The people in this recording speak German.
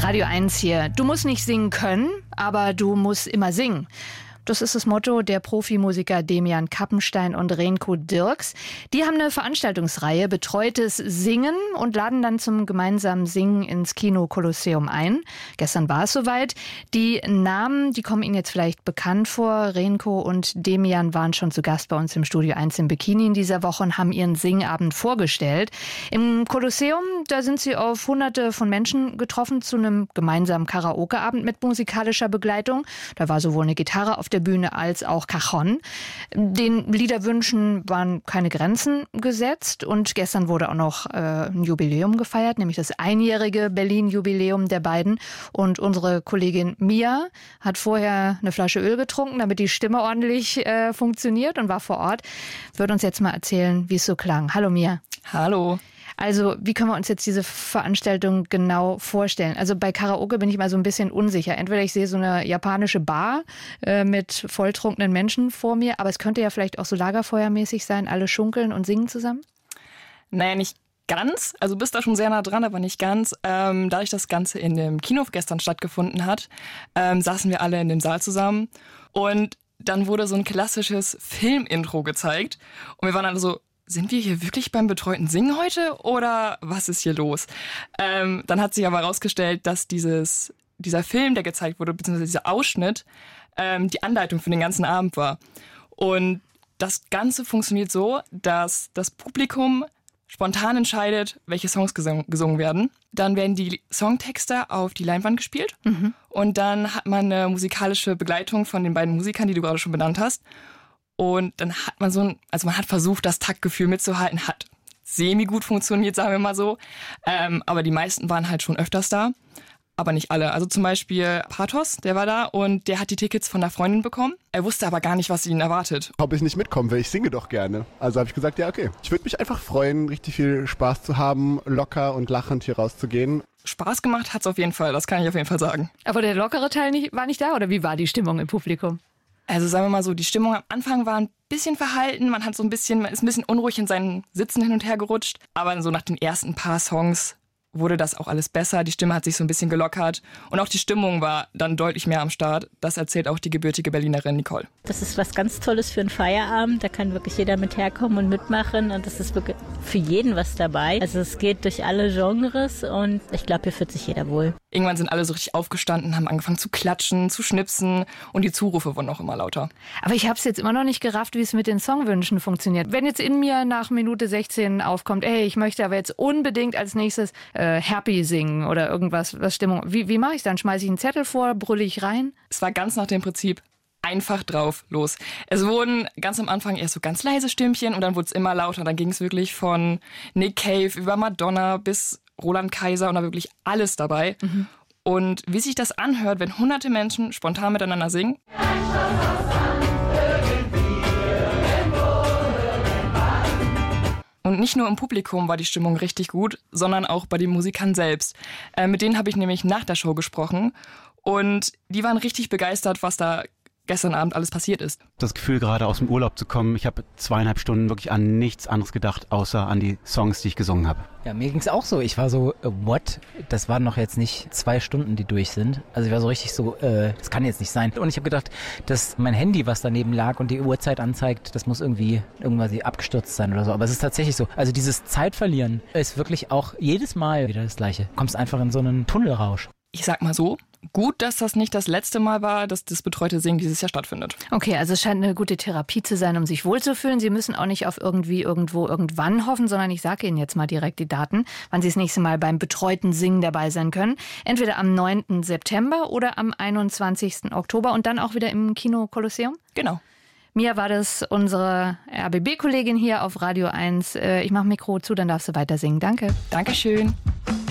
Radio 1 hier. Du musst nicht singen können, aber du musst immer singen. Das ist das Motto der Profimusiker Demian Kappenstein und Renko Dirks. Die haben eine Veranstaltungsreihe Betreutes Singen und laden dann zum gemeinsamen Singen ins Kino Kolosseum ein. Gestern war es soweit. Die Namen, die kommen Ihnen jetzt vielleicht bekannt vor. Renko und Demian waren schon zu Gast bei uns im Studio 1 im Bikini in dieser Woche und haben ihren Singabend vorgestellt. Im Kolosseum, da sind sie auf Hunderte von Menschen getroffen zu einem gemeinsamen Karaoke-Abend mit musikalischer Begleitung. Da war sowohl eine Gitarre auf der Bühne als auch Cajon. Den Liederwünschen waren keine Grenzen gesetzt und gestern wurde auch noch ein Jubiläum gefeiert, nämlich das einjährige Berlin-Jubiläum der beiden. Und unsere Kollegin Mia hat vorher eine Flasche Öl getrunken, damit die Stimme ordentlich funktioniert und war vor Ort. Wird uns jetzt mal erzählen, wie es so klang. Hallo Mia. Hallo. Also, wie können wir uns jetzt diese Veranstaltung genau vorstellen? Also bei Karaoke bin ich mal so ein bisschen unsicher. Entweder ich sehe so eine japanische Bar mit volltrunkenen Menschen vor mir, aber es könnte ja vielleicht auch so lagerfeuermäßig sein, alle schunkeln und singen zusammen? Naja, nicht ganz. Also bist da schon sehr nah dran, aber nicht ganz. Dadurch das Ganze in dem Kino gestern stattgefunden hat, saßen wir alle in dem Saal zusammen und dann wurde so ein klassisches Filmintro gezeigt und wir waren alle so, sind wir hier wirklich beim betreuten Singen heute oder was ist hier los? Dann hat sich aber herausgestellt, dass dieser Film, der gezeigt wurde, beziehungsweise dieser Ausschnitt, die Anleitung für den ganzen Abend war. Und das Ganze funktioniert so, dass das Publikum spontan entscheidet, welche Songs gesungen werden. Dann werden die Songtexte auf die Leinwand gespielt und dann hat man eine musikalische Begleitung von den beiden Musikern, die du gerade schon benannt hast. Und dann hat man man hat versucht, das Taktgefühl mitzuhalten, hat semi-gut funktioniert, sagen wir mal so. Aber die meisten waren halt schon öfters da, aber nicht alle. Also zum Beispiel Pathos, der war da und der hat die Tickets von einer Freundin bekommen. Er wusste aber gar nicht, was ihn erwartet. Ob ich nicht mitkommen will, ich singe doch gerne. Also habe ich gesagt, ja okay. Ich würde mich einfach freuen, richtig viel Spaß zu haben, locker und lachend hier rauszugehen. Spaß gemacht hat's auf jeden Fall, das kann ich auf jeden Fall sagen. Aber der lockere Teil war nicht da, oder wie war die Stimmung im Publikum? Also sagen wir mal so, die Stimmung am Anfang war ein bisschen verhalten, man ist ein bisschen unruhig in seinen Sitzen hin und her gerutscht, aber so nach den ersten paar Songs wurde das auch alles besser, die Stimme hat sich so ein bisschen gelockert und auch die Stimmung war dann deutlich mehr am Start. Das erzählt auch die gebürtige Berlinerin Nicole. Das ist was ganz Tolles für einen Feierabend, da kann wirklich jeder mit herkommen und mitmachen und das ist wirklich für jeden was dabei. Also es geht durch alle Genres und ich glaube, hier fühlt sich jeder wohl. Irgendwann sind alle so richtig aufgestanden, haben angefangen zu klatschen, zu schnipsen und die Zurufe wurden auch immer lauter. Aber ich habe es jetzt immer noch nicht gerafft, wie es mit den Songwünschen funktioniert. Wenn jetzt in mir nach Minute 16 aufkommt, ey, ich möchte aber jetzt unbedingt als nächstes Happy singen oder irgendwas, was Stimmung. Wie mache ich dann? Schmeiße ich einen Zettel vor, brülle ich rein? Es war ganz nach dem Prinzip einfach drauf, los. Es wurden ganz am Anfang erst so ganz leise Stimmchen und dann wurde es immer lauter. Dann ging es wirklich von Nick Cave über Madonna bis Roland Kaiser und da wirklich alles dabei. Und wie sich das anhört, wenn hunderte Menschen spontan miteinander singen. Und nicht nur im Publikum war die Stimmung richtig gut, sondern auch bei den Musikern selbst. Mit denen habe ich nämlich nach der Show gesprochen und die waren richtig begeistert, was da gestern Abend alles passiert ist. Das Gefühl, gerade aus dem Urlaub zu kommen, ich habe 2,5 Stunden wirklich an nichts anderes gedacht, außer an die Songs, die ich gesungen habe. Ja, mir ging's auch so. Ich war so, what? Das waren noch jetzt nicht 2 Stunden, die durch sind. Also ich war so richtig so, das kann jetzt nicht sein. Und ich habe gedacht, dass mein Handy, was daneben lag und die Uhrzeit anzeigt, das muss irgendwann abgestürzt sein oder so. Aber es ist tatsächlich so. Also dieses Zeitverlieren ist wirklich auch jedes Mal wieder das Gleiche. Du kommst einfach in so einen Tunnelrausch. Ich sag mal so, gut, dass das nicht das letzte Mal war, dass das betreute Singen dieses Jahr stattfindet. Okay, also es scheint eine gute Therapie zu sein, um sich wohlzufühlen. Sie müssen auch nicht auf irgendwie, irgendwo, irgendwann hoffen, sondern ich sage Ihnen jetzt mal direkt die Daten, wann Sie das nächste Mal beim betreuten Singen dabei sein können. Entweder am 9. September oder am 21. Oktober und dann auch wieder im Kino Kolosseum? Genau. Mia war das, unsere RBB-Kollegin hier auf Radio 1. Ich mache Mikro zu, dann darfst du weiter singen. Danke. Dankeschön.